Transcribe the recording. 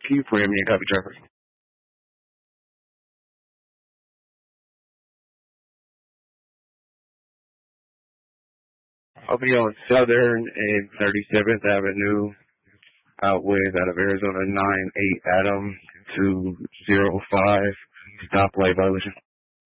Can you pray me a copy, Trevor? I'll be on Southern and 37th Avenue, out of Arizona, 98 Adam 205, stoplight violation.